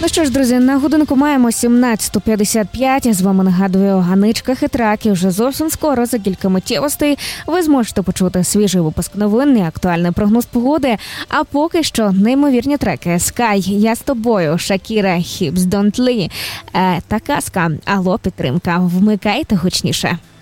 Ну що ж, друзі, на годинку маємо 17:55. З вами нагадую Ганичка Хитрак. І вже зовсім скоро, за кілька миттєвостей, ви зможете почути свіжий випуск новин і актуальний прогноз погоди. А поки що неймовірні треки Sky, Я з тобою, Шакіра, Hips Don't Lie та казка Алло, підтримка. Вмикайте гучніше.